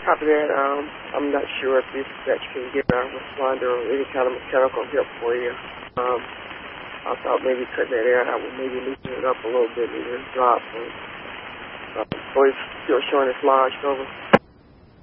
Copy that. I'm not sure if this that you can get a responder or any kind of mechanical help for you. I thought maybe cut that air out would maybe loosen it up a little bit and just drop. So it's still showing it's lodged over.